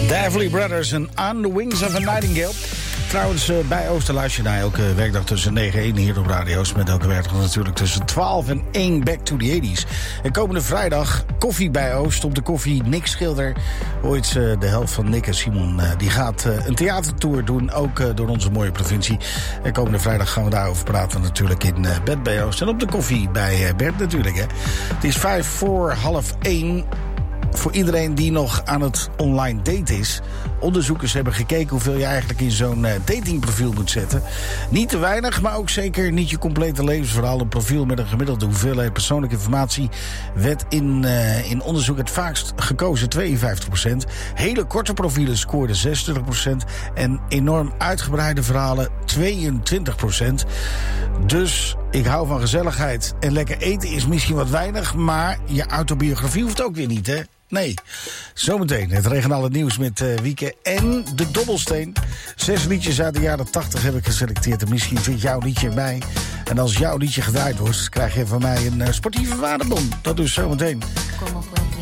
De Everly Brothers en On the Wings of a Nightingale. Trouwens, bij Ooster luister je naar elke werkdag tussen 9 en 1 hier op radio's. Met elke werkdag natuurlijk tussen 12 en 1 Back to the 80s. En komende vrijdag koffie bij Oost. Op de koffie Nick Schilder. Ooit de helft van Nick en Simon. Die gaat een theatertour doen, ook door onze mooie provincie. En komende vrijdag gaan we daarover praten natuurlijk in bed bij Oost. En op de koffie bij Bert natuurlijk. Hè. Het is 1:55. Voor iedereen die nog aan het online daten is. Onderzoekers hebben gekeken hoeveel je eigenlijk in zo'n datingprofiel moet zetten. Niet te weinig, maar ook zeker niet je complete levensverhaal. Een profiel met een gemiddelde hoeveelheid persoonlijke informatie werd in onderzoek het vaakst gekozen, 52%. Hele korte profielen scoorden 26%. En enorm uitgebreide verhalen 22%. Dus ik hou van gezelligheid. En lekker eten is misschien wat weinig, maar je autobiografie hoeft ook weer niet, hè? Nee. Zometeen het regionale nieuws met Wieke en de Dobbelsteen. 6 liedjes uit de jaren 80 heb ik geselecteerd. En misschien vindt jouw liedje erbij. En als jouw liedje gedraaid wordt, krijg je van mij een sportieve waardebon. Dat dus zometeen. Como fue